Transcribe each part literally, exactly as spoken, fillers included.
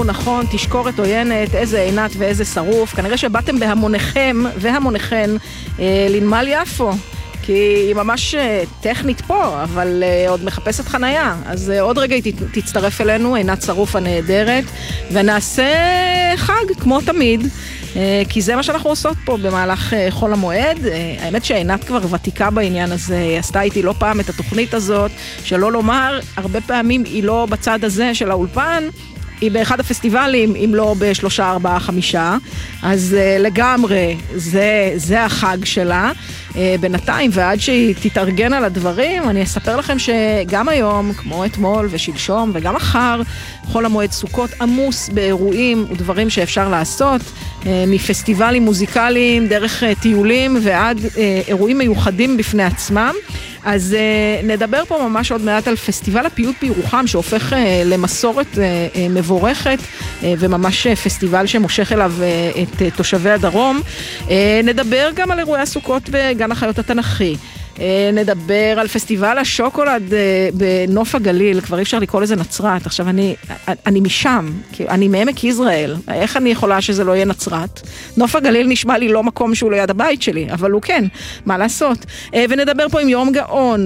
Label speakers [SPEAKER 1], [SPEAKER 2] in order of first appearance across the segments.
[SPEAKER 1] נכון, תשקורת עוינת, איזה עינת ואיזה שרוף. כנראה שבאתם בהמוניכם והמוניכן אה, לנמל יפו, כי היא ממש אה, טכנית פה, אבל אה, עוד מחפשת חנייה. אז אה, עוד רגע היא ת, תצטרף אלינו, עינת שרוף הנהדרת, ונעשה חג כמו תמיד, אה, כי זה מה שאנחנו עושות פה במהלך אה, חול המועד. אה, האמת שעינת כבר ותיקה בעניין הזה, היא עשתה איתי לא פעם את התוכנית הזאת, שלא לומר, הרבה פעמים היא לא בצד הזה של האולפן, היא באחד הפסטיבלים, אם לא בשלושה, ארבעה, חמישה, אז uh, לגמרי, זה, זה החג שלה. Uh, בינתיים, ועד שהיא תתארגן על הדברים, אני אספר לכם שגם היום, כמו אתמול ושלשום, וגם מחר, חול המועד סוכות עמוס באירועים ודברים שאפשר לעשות, uh, מפסטיבלים מוזיקליים, דרך uh, טיולים, ועד uh, אירועים מיוחדים בפני עצמם. אז uh, נדבר פה ממש עוד מעט על פסטיבל הפיוט בירוחם, שהופך uh, למסורת uh, uh, מבורכת, uh, וממש uh, פסטיבל שמושך אליו uh, את uh, תושבי הדרום. Uh, נדבר גם על אירועי הסוכות בגן החיות התנ"כי. נדבר על פסטיבל השוקולד בנוף הגליל, כבר אי אפשר לקרוא לזה נצרת. עכשיו אני, אני משם, אני מעמק יזרעאל, איך אני יכולה שזה לא יהיה נצרת? נוף הגליל נשמע לי לא מקום שהוא ליד הבית שלי, אבל הוא כן, מה לעשות? ונדבר פה עם יום גאון,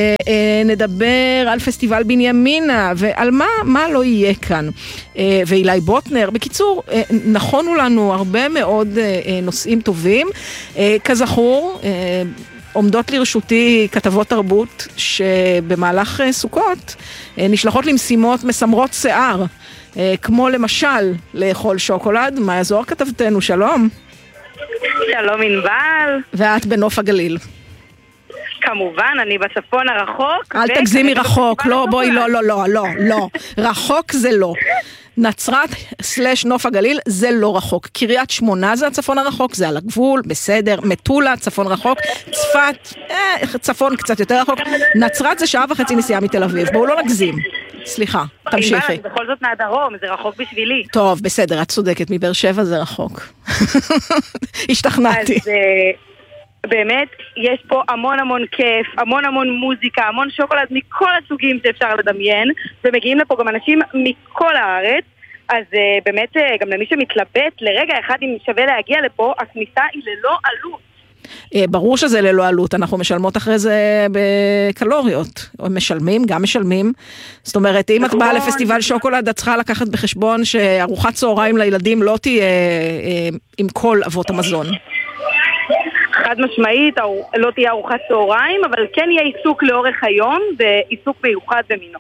[SPEAKER 1] ונדבר על פסטיבל בנימינה, ועל מה, מה לא יהיה כאן. ואילי בוטנר, בקיצור, נכונו לנו הרבה מאוד נושאים טובים. כזכור, עומדות לרשותי כתבות תרבות שבמהלך סוכות נשלחות למשימות מסמרות שיער, כמו למשל לאכול שוקולד. מה יעזור כתבתנו? שלום.
[SPEAKER 2] שלום ענבל.
[SPEAKER 1] ואת בנוף הגליל.
[SPEAKER 2] כמובן, אני בצפון הרחוק.
[SPEAKER 1] אל תגזימי רחוק, לא, בואי, לא, לא, לא, לא, לא. רחוק זה לא. נצרת סלש נוף הגליל זה לא רחוק. קריית שמונה זה הצפון הרחוק, זה על הגבול, בסדר. מטולה, צפון רחוק. צפת, אה, צפון קצת יותר רחוק. נצרת זה שעה וחצי נסיעה מתל אביב. בואו לא נגזים. סליחה, תמשיכי.
[SPEAKER 2] בכל זאת מהדרום, זה רחוק בשבילי.
[SPEAKER 1] טוב, בסדר, את צודקת, מבאר שבע זה רחוק. השתכנעתי.
[SPEAKER 2] אז באמת, יש פה המון המון כיף, המון המון מוזיקה, המון שוקולד מכל הסוגים שאפשר לדמיין, ומגיעים לפה גם אנשים מכל הארץ. אז uh, באמת, uh, גם למי שמתלבט לרגע אחד אם שווה להגיע לפה, הכניסה היא ללא עלות.
[SPEAKER 1] Uh, ברור שזה ללא עלות, אנחנו משלמות אחרי זה בקלוריות, או משלמים, גם משלמים. זאת אומרת, אם את באה לפסטיבל שוקולד, את צריכה לקחת בחשבון שארוחת צהריים לילדים לא תהיה uh, עם כל אבות המזון.
[SPEAKER 2] חד משמעית, לא תהיה ארוחת צהריים, אבל כן יהיה עיסוק לאורך היום, ועיסוק מיוחד במינו.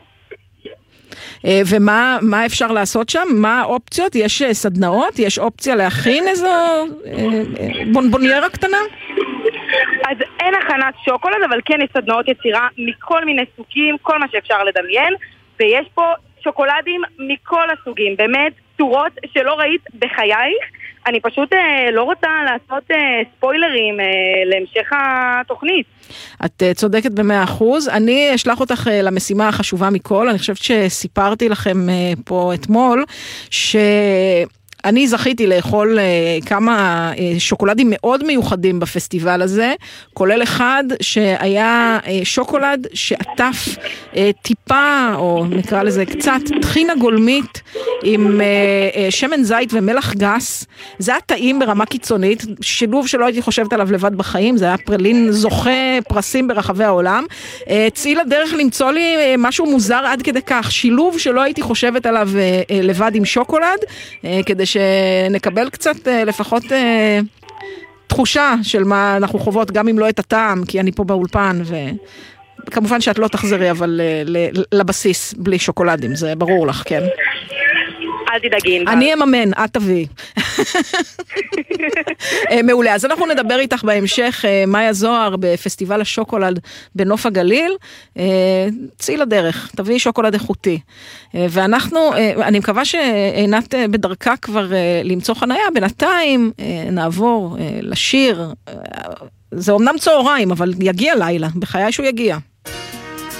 [SPEAKER 1] ומה מה אפשר לעשות שם? מה האופציות? יש סדנאות? יש אופציה להכין איזו בונבוניירה קטנה?
[SPEAKER 2] אז אין הכנת שוקולד, אבל כן יש סדנאות יצירה מכל מיני סוגים, כל מה שאפשר לדמיין, ויש פה שוקולדים מכל הסוגים, באמת צורות שלא ראית בחייך. אני פשוט אה, לא רוצה לעשות אה, ספוילרים אה, להמשך התוכנית.
[SPEAKER 1] את אה, צודקת במאה אחוז. אני אשלח אותך אה, למשימה החשובה מכל. אני חושבת שסיפרתי לכם אה, פה אתמול, ש... אני זכיתי לאכול uh, כמה uh, שוקולדים מאוד מיוחדים בפסטיבל הזה, כולל אחד שהיה uh, שוקולד שעטף uh, טיפה, או נקרא לזה קצת, תחינה גולמית עם uh, uh, שמן זית ומלח גס. זה היה טעים ברמה קיצונית, שילוב שלא הייתי חושבת עליו לבד בחיים, זה היה פרלין זוכה פרסים ברחבי העולם. Uh, צאי לדרך למצוא לי uh, משהו מוזר עד כדי כך, שילוב שלא הייתי חושבת עליו uh, uh, לבד עם שוקולד, uh, כדי שנקבל קצת לפחות תחושה של מה אנחנו חוות, גם אם לא את הטעם, כי אני פה באולפן, וכמובן שאת לא תחזרי, אבל לבסיס בלי שוקולדים, זה ברור לך, כן?
[SPEAKER 2] אל תדאגי.
[SPEAKER 1] אני אממן, את תביאי. מעולה, אז אנחנו נדבר איתך בהמשך, מאיה זוהר בפסטיבל השוקולד בנוף הגליל. צאי לדרך, תביאי שוקולד איכותי. ואנחנו, אני מקווה שעינת בדרכה כבר למצוא חנייה, בינתיים נעבור לשיר. זה אומנם צהריים, אבל יגיע לילה, בחיי שהוא יגיע.